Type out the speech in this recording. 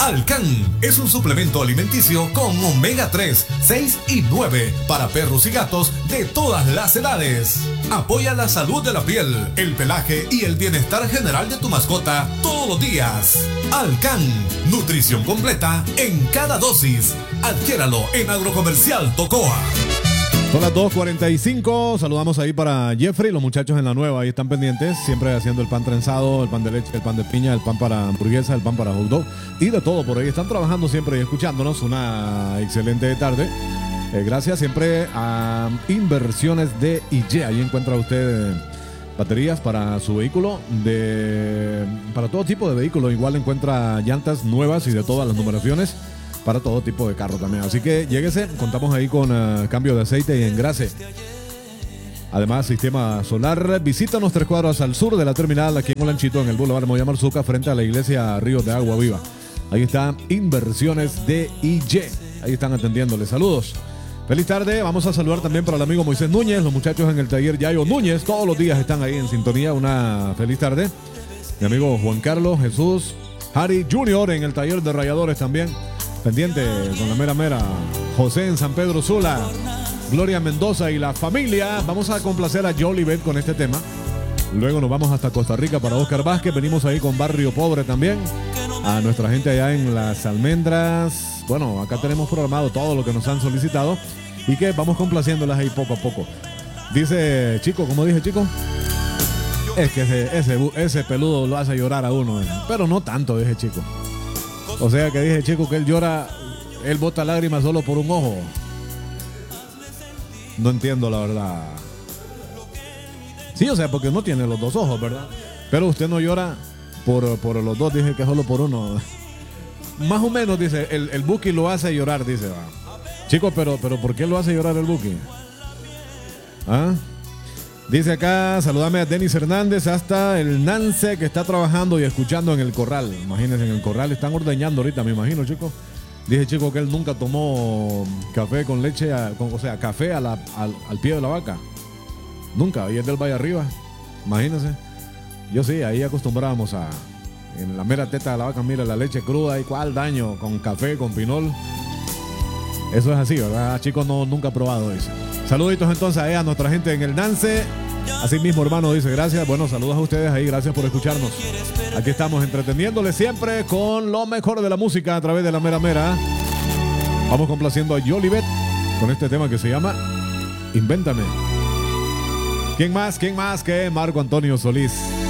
Alcan es un suplemento alimenticio con omega 3, 6 y 9 para perros y gatos de todas las edades. Apoya la salud de la piel, el pelaje y el bienestar general de tu mascota todos los días. Alcan, nutrición completa en cada dosis. Adquiéralo en Agrocomercial Tocoa. Son las 2:45, saludamos ahí para Jeffrey, los muchachos en la nueva, ahí están pendientes, siempre haciendo el pan trenzado, el pan de leche, el pan de piña, el pan para hamburguesa, el pan para hot dog y de todo por ahí. Están trabajando siempre y escuchándonos, una excelente tarde. Gracias siempre a Inversiones de IJ, ahí encuentra usted baterías para su vehículo, para todo tipo de vehículo, igual encuentra llantas nuevas y de todas las numeraciones. Para todo tipo de carro también. Así que lléguese, contamos ahí con cambio de aceite y engrase. Además, sistema solar. Visítanos 3 cuadras al sur de la terminal, aquí en Olanchito, en el Boulevard Moya Marzuca, frente a la iglesia Ríos de Agua Viva. Ahí está Inversiones de IJ. Ahí están atendiéndole. Saludos. Feliz tarde. Vamos a saludar también para el amigo Moisés Núñez, los muchachos en el taller Yayo Núñez. Todos los días están ahí en sintonía. Una feliz tarde. Mi amigo Juan Carlos Jesús Harry Jr. en el taller de rayadores también. Pendiente con la mera José en San Pedro Sula, Gloria Mendoza y la familia. Vamos a complacer a Jolivet con este tema. Luego nos vamos hasta Costa Rica para Oscar Vázquez. Venimos ahí con Barrio Pobre también. A nuestra gente allá en Las Almendras. Bueno, acá tenemos programado todo lo que nos han solicitado y que vamos complaciéndolas ahí poco a poco. Dice Chico, ¿cómo dije Chico? Es que ese peludo lo hace llorar a uno, pero no tanto, dije Chico. O sea que dije Chico que él llora, él bota lágrimas solo por un ojo. No entiendo la verdad. Sí, o sea, porque no tiene los dos ojos, ¿verdad? Pero usted no llora por los dos, dije que solo por uno. Más o menos, dice, el Buki lo hace llorar, dice. Va. Chicos, pero ¿por qué lo hace llorar el Buki? ¿Ah? Dice acá, saludame a Denis Hernández hasta el Nance que está trabajando y escuchando en el corral. Imagínense, en el corral están ordeñando ahorita, me imagino, chicos. Dije, chico, que él nunca tomó café con leche, o sea, café al pie de la vaca. Nunca, y es del Valle Arriba. Imagínense. Yo sí, ahí acostumbrábamos en la mera teta de la vaca, mira, la leche cruda y cuál daño, con café, con pinol. Eso es así, ¿verdad? Chicos, nunca he probado eso. Saluditos entonces a nuestra gente en el Nance. Así mismo, hermano, dice gracias. Bueno, saludos a ustedes ahí, gracias por escucharnos. Aquí estamos entreteniéndoles siempre con lo mejor de la música a través de la mera. Vamos complaciendo a Jolivet con este tema que se llama Invéntame. ¿Quién más que Marco Antonio Solís?